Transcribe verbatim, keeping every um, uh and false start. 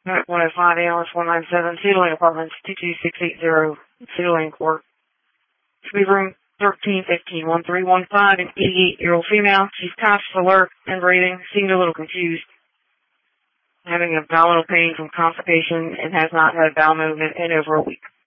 one oh five A L S one nine seven, Cedar Lane Apartments, two two six eight zero, Cedar Lane Court. Suite room thirteen fifteen, one three one five, an eighty-eight-year-old female. She's conscious, alert, and breathing, seemed a little confused, having abdominal pain from constipation, and has not had bowel movement in over a week.